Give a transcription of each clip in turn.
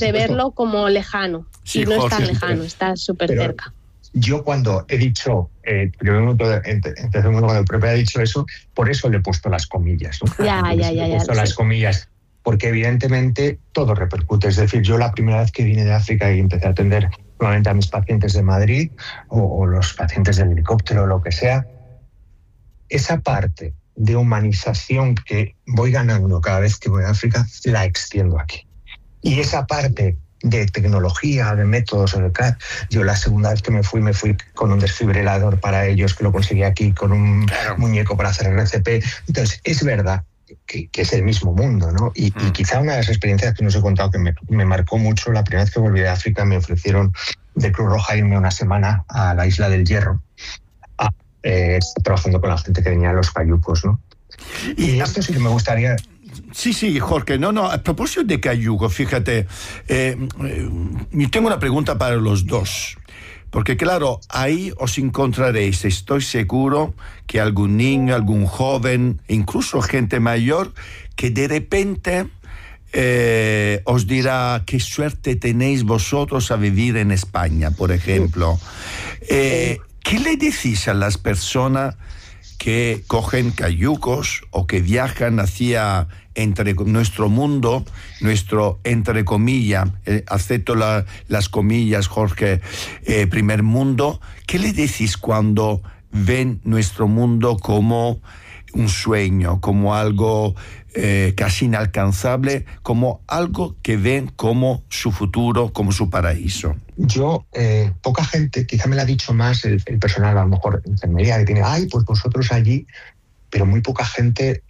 de verlo como lejano. Sí, y no Jorge, es tan lejano, está súper cerca. Yo cuando he dicho, cuando el propio ha dicho eso, por eso le he puesto las comillas, ¿no? Ya. Las comillas, porque evidentemente todo repercute. Es decir, yo la primera vez que vine de África y empecé a atender nuevamente a mis pacientes de Madrid o los pacientes del helicóptero o lo que sea, esa parte de humanización que voy ganando cada vez que voy a África, la extiendo aquí. Y esa parte de tecnología, de métodos, de CAD. Yo la segunda vez que me fui con un desfibrilador para ellos, que lo conseguí aquí, con un muñeco para hacer RCP. Entonces, es verdad que es el mismo mundo, ¿no? Y quizá una de las experiencias que no os he contado que me marcó mucho, la primera vez que volví de África me ofrecieron de Cruz Roja irme una semana a la Isla del Hierro, trabajando con la gente que venía a los cayucos, ¿no? Y esto sí que me gustaría... Sí, Jorge, no, a propósito de cayuco, fíjate, yo tengo una pregunta para los dos, porque claro, ahí os encontraréis, estoy seguro, que algún niño, algún joven, incluso gente mayor, que de repente os dirá qué suerte tenéis vosotros a vivir en España, por ejemplo. ¿Qué le decís a las personas que cogen cayucos o que viajan hacia entre nuestro mundo, nuestro, entre comillas, acepto las comillas, Jorge, primer mundo? ¿Qué le decís cuando ven nuestro mundo como un sueño, como algo casi inalcanzable, como algo que ven como su futuro, como su paraíso? Yo, poca gente, quizá me lo ha dicho más el personal, a lo mejor enfermería, que tiene, pues vosotros allí, pero muy poca gente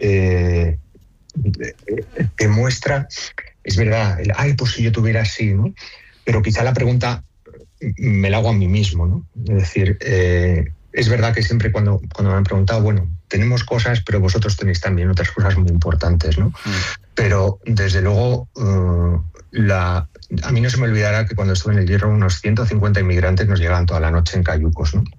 demuestra, es verdad, pues si yo tuviera así, ¿no? Pero quizá la pregunta me la hago a mí mismo, ¿no? Es decir, es verdad que siempre cuando me han preguntado, bueno, tenemos cosas, pero vosotros tenéis también otras cosas muy importantes, ¿no? Pero desde luego, a mí no se me olvidará que cuando estuve en el Hierro unos 150 inmigrantes nos llegaban toda la noche en cayucos, ¿no?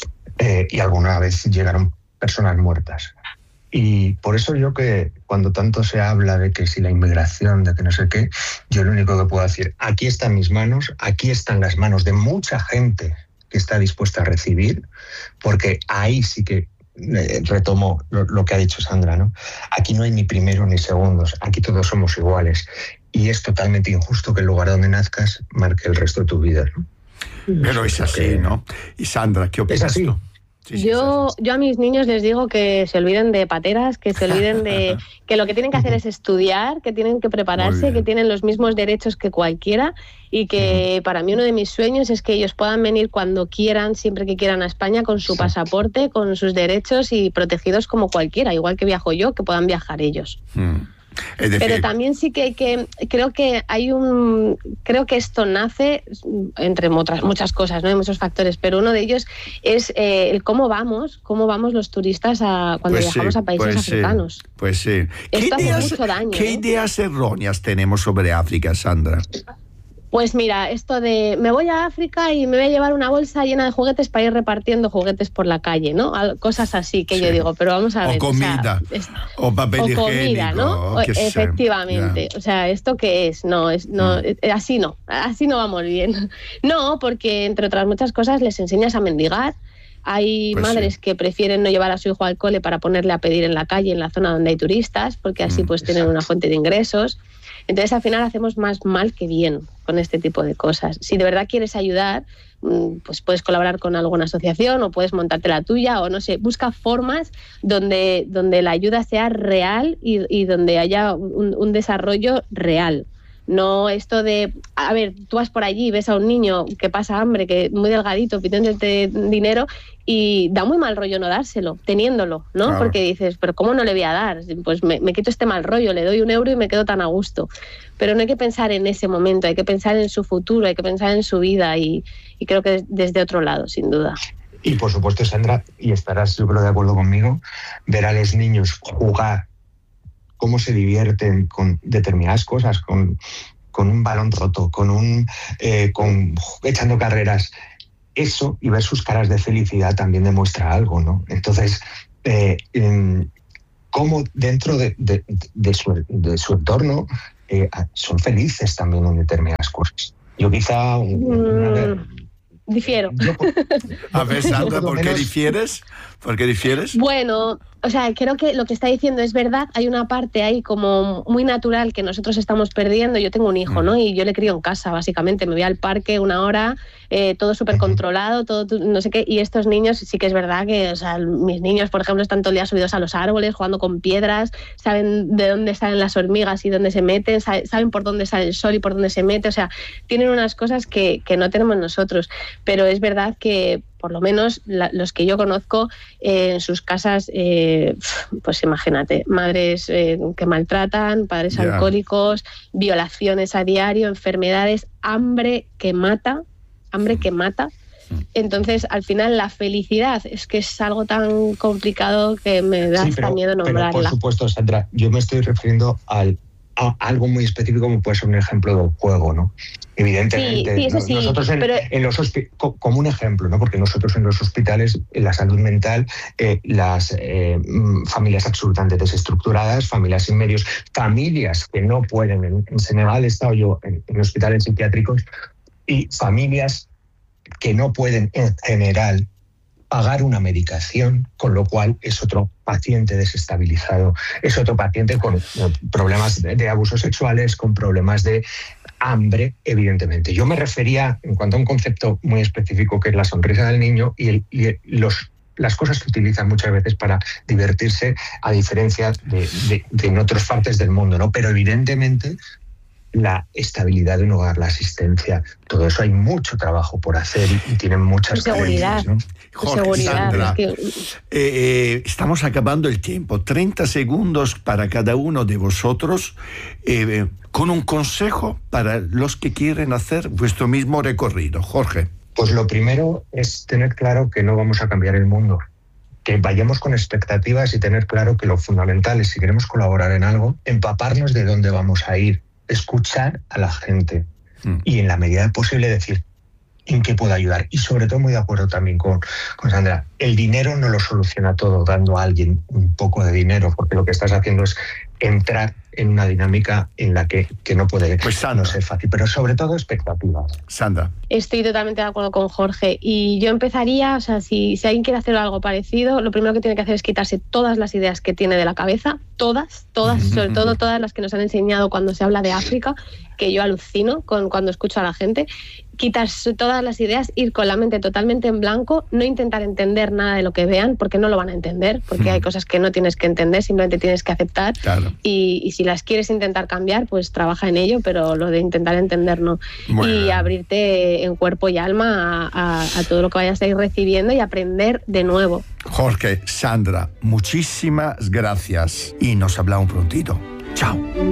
Y alguna vez llegaron personas muertas. Y por eso yo que cuando tanto se habla de que si la inmigración, de que no sé qué, yo lo único que puedo decir, aquí están mis manos, aquí están las manos de mucha gente que está dispuesta a recibir, porque ahí sí que retomo lo que ha dicho Sandra, ¿no? Aquí no hay ni primero ni segundos, aquí todos somos iguales. Y es totalmente injusto que el lugar donde nazcas marque el resto de tu vida, ¿no? Pero es así, ¿no? Y Sandra, ¿qué opinas tú? Sí, yo a mis niños les digo que se olviden de pateras, que se olviden de que lo que tienen que hacer es estudiar, que tienen que prepararse, que tienen los mismos derechos que cualquiera y que para mí uno de mis sueños es que ellos puedan venir cuando quieran, siempre que quieran a España con su pasaporte, con sus derechos y protegidos como cualquiera, igual que viajo yo, que puedan viajar ellos. Es decir, pero también sí que creo que creo que esto nace entre muchas cosas, ¿no? Hay muchos factores, pero uno de ellos es el cómo vamos los turistas cuando viajamos a países africanos. Pues sí. Esto hace mucho daño. ¿Qué ideas erróneas tenemos sobre África, Sandra? Pues mira, esto de me voy a África y me voy a llevar una bolsa llena de juguetes para ir repartiendo juguetes por la calle, ¿no? Cosas así que yo digo, pero vamos a ver. O comida, o papel higiénico. O comida, ¿no? Efectivamente. O sea, ¿esto qué es? Así no vamos bien. No, porque entre otras muchas cosas les enseñas a mendigar. Hay madres que prefieren no llevar a su hijo al cole para ponerle a pedir en la calle, en la zona donde hay turistas, porque así pues tienen una fuente de ingresos. Entonces, al final hacemos más mal que bien con este tipo de cosas. Si de verdad quieres ayudar, pues puedes colaborar con alguna asociación o puedes montarte la tuya o no sé, busca formas donde la ayuda sea real y donde haya un desarrollo real. No esto de, a ver, tú vas por allí y ves a un niño que pasa hambre, que muy delgadito, pidiéndote dinero y da muy mal rollo no dárselo, teniéndolo, ¿no? Claro. Porque dices, pero ¿cómo no le voy a dar? Pues me quito este mal rollo, le doy €1 y me quedo tan a gusto. Pero no hay que pensar en ese momento, hay que pensar en su futuro, hay que pensar en su vida y creo que desde otro lado, sin duda. Y por supuesto, Sandra, y estarás yo creo de acuerdo conmigo, ver a los niños jugar, cómo se divierten con determinadas cosas, con un balón roto, echando carreras. Eso, y ver sus caras de felicidad también demuestra algo, ¿no? Entonces, cómo dentro de su entorno son felices también en determinadas cosas. Yo quizá... Difiero. A ver, Sandra, ¿por qué difieres? ¿Por qué difieres? Bueno, o sea, creo que lo que está diciendo es verdad. Hay una parte ahí como muy natural que nosotros estamos perdiendo. Yo tengo un hijo, ¿no? Y yo le crío en casa, básicamente. Me voy al parque 1 hora, todo súper controlado, todo no sé qué. Y estos niños, sí que es verdad que, o sea, mis niños, por ejemplo, están todo el día subidos a los árboles, jugando con piedras, saben de dónde salen las hormigas y dónde se meten, saben por dónde sale el sol y por dónde se mete. O sea, tienen unas cosas que no tenemos nosotros. Pero es verdad que, por lo menos los que yo conozco, en sus casas, pues imagínate, madres que maltratan, padres alcohólicos, violaciones a diario, enfermedades, hambre que mata. Entonces, al final, la felicidad es que es algo tan complicado que me da hasta miedo nombrarla. Pero, por supuesto, Sandra, yo me estoy refiriendo a algo muy específico, como puede ser un ejemplo del juego, ¿no? Evidentemente, sí, eso sí, nosotros en los como un ejemplo, ¿no? Porque nosotros en los hospitales, en la salud mental, las familias absolutamente desestructuradas, familias sin medios, familias que no pueden, en Senegal he estado yo en hospitales psiquiátricos, y familias que no pueden en general pagar una medicación, con lo cual es otro paciente desestabilizado, es otro paciente con problemas de abusos sexuales, con problemas de hambre, evidentemente. Yo me refería, en cuanto a un concepto muy específico, que es la sonrisa del niño y las cosas que utilizan muchas veces para divertirse, a diferencia de en otras partes del mundo, ¿no? Pero evidentemente la estabilidad de un hogar, la asistencia, todo eso hay mucho trabajo por hacer y tienen muchas seguridad, carencias, ¿no? Jorge, seguridad, Sandra, es que... estamos acabando el tiempo. 30 segundos para cada uno de vosotros, con un consejo para los que quieren hacer vuestro mismo recorrido. Jorge. Pues lo primero es tener claro que no vamos a cambiar el mundo. Que vayamos con expectativas y tener claro que lo fundamental es, si queremos colaborar en algo, empaparnos de dónde vamos a ir, escuchar a la gente y en la medida del posible decir en qué puedo ayudar. Y sobre todo muy de acuerdo también con Sandra, el dinero no lo soluciona todo dando a alguien un poco de dinero, porque lo que estás haciendo es entrar en una dinámica en la que no puede no ser fácil, pero sobre todo expectativas. Sandra. Estoy totalmente de acuerdo con Jorge y yo empezaría, o sea, si alguien quiere hacer algo parecido, lo primero que tiene que hacer es quitarse todas las ideas que tiene de la cabeza, todas, sobre todo todas las que nos han enseñado cuando se habla de África, que yo alucino cuando escucho a la gente. Quitarse todas las ideas, ir con la mente totalmente en blanco, no intentar entender nada de lo que vean, porque no lo van a entender, porque hay cosas que no tienes que entender, simplemente tienes que aceptar. Claro. Y si las quieres intentar cambiar, pues trabaja en ello, pero lo de intentar entender no. Y abrirte en cuerpo y alma a todo lo que vayas a ir recibiendo y aprender de nuevo. Jorge, Sandra, muchísimas gracias y nos hablamos prontito. Chao.